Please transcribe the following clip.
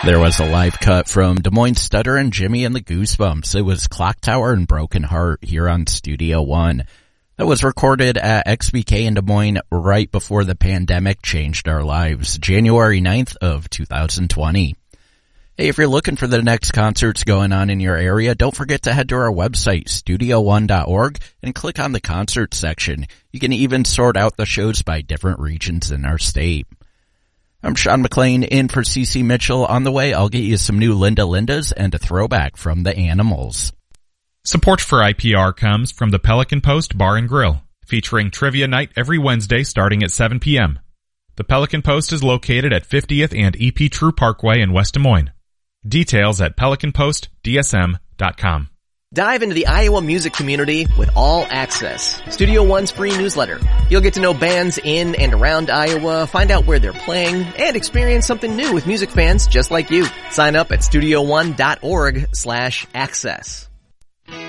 There was a live cut from Des Moines Stutter and Jimmy and the Goosebumps. It was Clock Tower and Broken Heart here on Studio One. That was recorded at XBK in Des Moines right before the pandemic changed our lives, January 9th of 2020. Hey, if you're looking for the next concerts going on in your area, don't forget to head to our website, studio1.org, and click on the concert section. You can even sort out the shows by different regions in our state. I'm Sean McLean in for CC Mitchell. On the way, I'll get you some new Linda Lindas and a throwback from the Animals. Support for IPR comes from the Pelican Post Bar and Grill, featuring trivia night every Wednesday starting at 7 p.m. The Pelican Post is located at 50th and EP True Parkway in West Des Moines. Details at pelicanpostdsm.com. Dive into the Iowa music community with All Access, Studio One's free newsletter. You'll get to know bands in and around Iowa, find out where they're playing, and experience something new with music fans just like you. Sign up at studio1.org/access.